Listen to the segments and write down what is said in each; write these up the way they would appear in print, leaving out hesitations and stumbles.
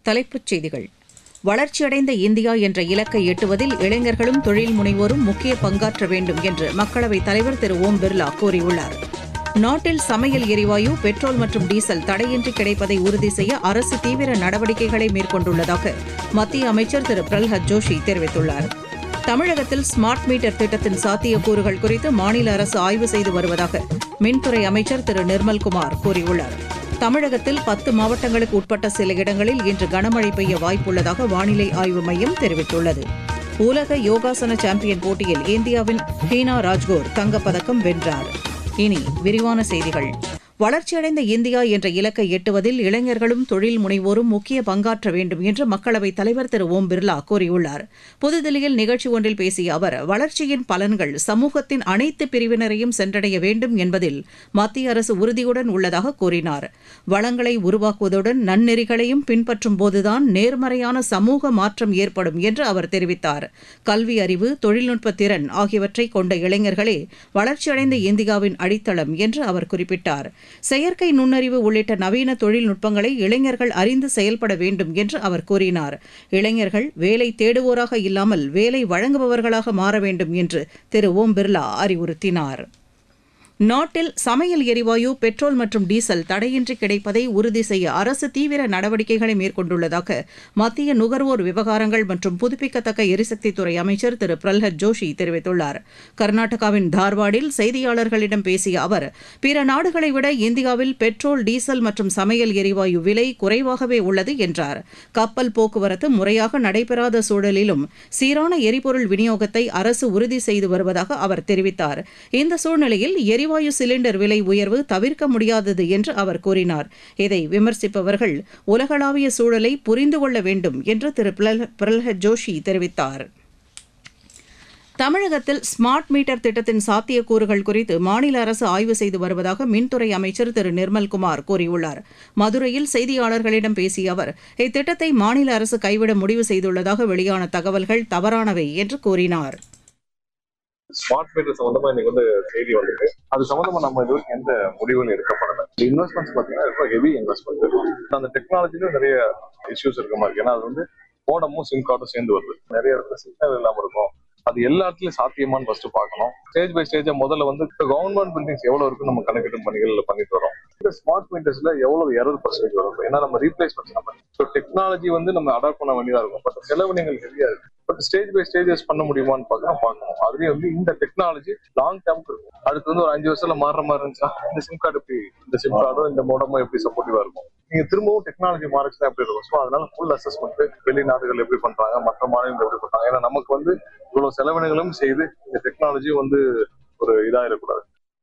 தலைப்புச் செய்திகள். வளர்ச்சியடைந்த இந்தியா என்ற இலக்கை எட்டுவதில் இளைஞர்களும் தொழில் முனைவோரும் முக்கிய பங்காற்ற வேண்டும் என்று மக்களவைத் தலைவர் திரு ஓம் பிர்லா கூறியுள்ளார். நாட்டில் சமையல் எரிவாயு, பெட்ரோல் மற்றும் டீசல் தடையின்றி கிடைப்பதை உறுதி செய்ய அரசு தீவிர நடவடிக்கைகளை மேற்கொண்டுள்ளதாக மத்திய அமைச்சர் திரு பிரல்ஹத் ஜோஷி தெரிவித்துள்ளார். தமிழகத்தில் ஸ்மார்ட் மீட்டர் திட்டத்தின் சாத்தியக்கூறுகள் குறித்து மாநில அரசு ஆய்வு செய்து வருவதாக மின்துறை அமைச்சர் திரு நிர்மல்குமார் கூறியுள்ளார். தமிழகத்தில் 10 மாவட்டங்களுக்கு உட்பட்ட சில இடங்களில் இன்று கனமழை பெய்ய வாய்ப்புள்ளதாக வானிலை ஆய்வு மையம் தெரிவித்துள்ளது. உலக யோகாசன சாம்பியன் போட்டியில் இந்தியாவின் ஹீனா ராஜ்கோர் தங்கப்பதக்கம் வென்றார். இனி விரிவான செய்திகள். வளர்ச்சியடைந்த இந்தியா என்ற இலக்கை எட்டுவதில் இளைஞர்களும் தொழில் முனைவோரும் முக்கிய பங்காற்ற வேண்டும் என்று மக்களவைத் தலைவர் திரு ஓம் பிர்லா கூறியுள்ளார். புதுதில்லியில் நிகழ்ச்சி ஒன்றில் பேசிய அவர், வளர்ச்சியின் பலன்கள் சமூகத்தின் அனைத்து பிரிவினரையும் சென்றடைய வேண்டும் என்பதில் மத்திய அரசு உறுதியுடன் உள்ளதாக கூறினார். வளங்களை உருவாக்குவதுடன் நன்னெறிகளையும் பின்பற்றும் போதுதான் நேர்மறையான சமூக மாற்றம் ஏற்படும் என்று அவர் தெரிவித்தார். கல்வி அறிவு, தொழில்நுட்ப திறன் ஆகியவற்றை கொண்ட இளைஞர்களே வளர்ச்சியடைந்த இந்தியாவின் அடித்தளம் என்று அவர் குறிப்பிட்டார். செயற்கை நுண்ணறிவு உள்ளிட்ட நவீன தொழில்நுட்பங்களை இளைஞர்கள் அறிந்து செயல்பட வேண்டும் என்று அவர் கூறினார். இளைஞர்கள் வேலை தேடுவோராக இல்லாமல் வேலை வழங்குபவர்களாக மாற வேண்டும் என்று திரு ஓம் பிர்லா அறிவுறுத்தினார். நாட்டில் சமையல் எரிவாயு, பெட்ரோல் மற்றும் டீசல் தடையின்றி கிடைப்பதை உறுதி செய்ய அரசு தீவிர நடவடிக்கைகளை மேற்கொண்டுள்ளதாக மத்திய நுகர்வோர் விவகாரங்கள் மற்றும் புதுப்பிக்கத்தக்க எரிசக்தித்துறை அமைச்சர் திரு பிரல்ஹத் ஜோஷி தெரிவித்துள்ளார். கர்நாடகாவின் தார்வாடில் செய்தியாளர்களிடம் பேசிய அவர், பிற நாடுகளை விட இந்தியாவில் பெட்ரோல், டீசல் மற்றும் சமையல் எரிவாயு விலை குறைவாகவே உள்ளது என்றார். கப்பல் போக்குவரத்து முறையாக நடைபெறாத சூழலிலும் சீரான எரிபொருள் விநியோகத்தை அரசு உறுதி செய்து வருவதாக அவர் தெரிவித்தார். இந்த சூழ்நிலையில் எரிவாயு சிலிண்டர் விலை உயர்வு தவிர்க்க முடியாதது என்று அவர் கூறினார். இதை விமர்சிப்பவர்கள் உலகளாவிய சூழலை புரிந்து கொள்ள வேண்டும் என்று திரு பிரல்ஹத் ஜோஷி தெரிவித்தார். தமிழகத்தில் ஸ்மார்ட் மீட்டர் திட்டத்தின் சாத்தியக்கூறுகள் குறித்து மாநில அரசு ஆய்வு செய்து வருவதாக மின்துறை அமைச்சர் திரு நிர்மல்குமார் கூறியுள்ளார். மதுரையில் செய்தியாளர்களிடம் பேசிய அவர், இத்திட்டத்தை மாநில அரசு கைவிட முடிவு செய்துள்ளதாக வெளியான தகவல்கள் தவறானவை என்று கூறினார். ஸ்மார்ட் மீட்டர் சம்பந்தமா இன்னைக்கு செய்தி வந்தது. அது சம்பந்தமா நம்ம இது வரைக்கும் எந்த முடிவுகளும் எடுக்கப்படல. இன்வெஸ்ட்மெண்ட்ஸ் பாத்தீங்கன்னா ரொம்ப ஹெவி இன்வெஸ்ட்மெண்ட். அந்த டெக்னாலஜிலும் நிறைய இஷ்யூஸ் இருக்க மாதிரி. ஏன்னா அது மோடமும் சிம் கார்டும் சேர்ந்து வருது. நிறைய இடத்துல சிக்னல் இல்லாம இருக்கும். அது எல்லா இடத்துலயும் சாத்தியமானு ஃபர்ஸ்ட் பார்க்கணும். ஸ்டேஜ் பை ஸ்டேஜா முதல்ல கவர்மெண்ட் பில்டிங்ஸ் எவ்வளவு இருக்கு நம்ம கணக்கெடும் பணிகள் பண்ணிட்டு வரோம். இந்த ஸ்மார்ட் மீட்டர்ஸ்ல எவ்வளவு எரர் பர்சன்டேஜ் வரும். ஏன்னா நம்ம ரீப்ளேஸ்மெண்ட் நம்ம டெக்னாலஜி நம்ம அடாப்ட் பண்ண வேண்டியதா இருக்கும். பட் செலவினங்கள் ஹெவியா இருக்கு. பட் ஸ்டேஜ் பை ஸ்டேஜஸ் பண்ண முடியுமான்னு பார்க்கணும். அதுலயும் இந்த டெக்னாலஜி லாங் டேர்ம்க்கு இருக்கும். அடுத்து ஒரு 5 வருஷத்துல மாறுற மாதிரி இருந்துச்சா இந்த சிம் கார்டு எப்படி, இந்த சிம் கார்டும் இந்த மோடமும் எப்படி சப்போர்ட்டிவா இருக்கும். நீங்க திரும்பவும் டெக்னாலஜி மாறிச்சுன்னா எப்படி இருக்கும். ஸோ அதனால ஃபுல் அசஸ்மெண்ட் வெளிநாடுகள் எப்படி பண்றாங்க, மற்ற மாநிலங்கள் எப்படி பண்றாங்க. ஏன்னா நமக்கு இவ்வளவு செலவினங்களும் செய்து இந்த டெக்னாலஜி ஒரு இதாயிடக்கூடாது.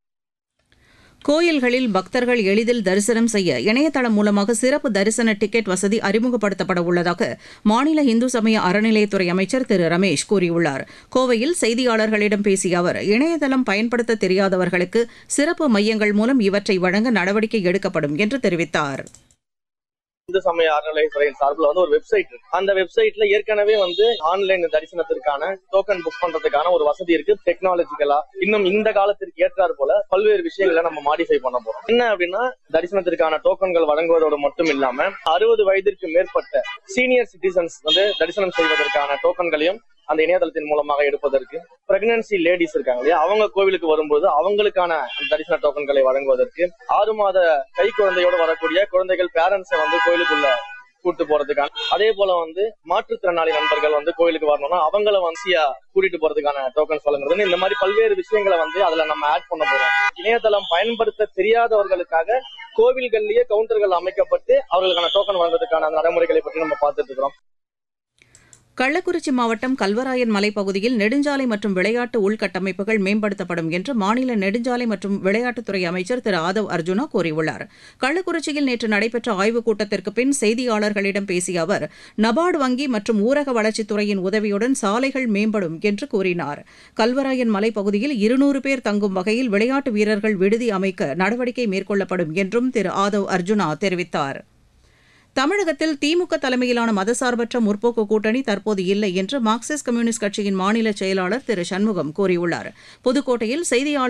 கோயில்களில் பக்தர்கள் எளிதில் தரிசனம் செய்ய இணையதளம் மூலமாக சிறப்பு தரிசன டிக்கெட் வசதி அறிமுகப்படுத்தப்பட உள்ளதாக மாநில இந்து சமய அறநிலையத்துறை அமைச்சர் திரு ரமேஷ் கூறியுள்ளார். கோவையில் செய்தியாளர்களிடம் பேசிய அவர், இணையதளம் பயன்படுத்த தெரியாதவர்களுக்கு சிறப்பு மையங்கள் மூலம் இவற்றை வழங்க நடவடிக்கை எடுக்கப்படும் என்று தெரிவித்தார். இந்து சமய அறநிலையத்துறையின் சார்பில் ஒரு வெப்சைட் இருக்கு. அந்த வெப்சைட்ல ஏற்கனவே ஆன்லைன் தரிசனத்திற்கான டோக்கன் புக் பண்றதுக்கான ஒரு வசதி இருக்கு. டெக்னாலஜிக்கலா இன்னும் இந்த காலத்திற்கு ஏற்றாறு போல பல்வேறு விஷயங்களை நம்ம மாடிஃபை பண்ண போறோம். என்ன அப்படின்னா, தரிசனத்திற்கான டோக்கன்கள் வழங்குவதோடு மட்டும் இல்லாம 60 வயதிற்கு மேற்பட்ட சீனியர் சிட்டிசன்ஸ் தரிசனம் செய்வதற்கான டோக்கன்களையும் அந்த இணையதளத்தின் மூலமாக எடுப்பதற்கு, பிரெக்னன்சி லேடிஸ் இருக்காங்க இல்லையா, அவங்க கோவிலுக்கு வரும்போது அவங்களுக்கான தரிசன டோக்கன்களை வழங்குவதற்கு, 6 மாத கை குழந்தையோட வரக்கூடிய குழந்தைகள் பேரண்ட்ஸை கோயிலுக்குள்ள கூட்டு போறதுக்கான, அதே போல மாற்றுத்திறனாளி நண்பர்கள் கோயிலுக்கு வரணும்னா அவங்கள கூட்டிட்டு போறதுக்கான டோக்கன்ஸ் வழங்குறது. இந்த மாதிரி பல்வேறு விஷயங்களை அதுல நம்ம ஆட் பண்ண போறோம். இணையதளம் பயன்படுத்த தெரியாதவர்களுக்காக கோவில்கள்லயே கவுண்டர்கள் அமைக்கப்பட்டு அவர்களுக்கான டோக்கன் வழங்குவதற்கான அந்த நடைமுறைகளை பற்றி நம்ம பார்த்துட்டு இருக்கிறோம். கள்ளக்குறிச்சி மாவட்டம் கல்வராயன் மலைப்பகுதியில் நெடுஞ்சாலை மற்றும் விளையாட்டு உள்கட்டமைப்புகள் மேம்படுத்தப்படும் என்று மாநில நெடுஞ்சாலை மற்றும் விளையாட்டுத்துறை அமைச்சர் திரு ஆதவ் அர்ஜுனா கூறியுள்ளார். கள்ளக்குறிச்சியில் நேற்று நடைபெற்ற ஆய்வுக் கூட்டத்திற்கு பின் செய்தியாளர்களிடம் பேசிய அவர், நபார்டு வங்கி மற்றும் ஊரக வளர்ச்சித்துறையின் உதவியுடன் சாலைகள் மேம்படும் என்று கூறினார். கல்வராயன் மலைப்பகுதியில் 200 பேர் தங்கும் வகையில் விளையாட்டு வீரர்கள் விடுதி அமைக்க நடவடிக்கை மேற்கொள்ளப்படும் என்றும் திரு ஆதவ் அர்ஜுனா தெரிவித்தார். தமிழகத்தில் திமுக தலைமையிலான மதசார்பற்ற முற்போக்கு கூட்டணி தற்போது இல்லை என்று மார்க்சிஸ்ட் கம்யூனிஸ்ட் கட்சியின் மாநில செயலாளர் திரு சண்முகம் கூறியுள்ளார். புதுக்கோட்டையில் செய்தியாளர்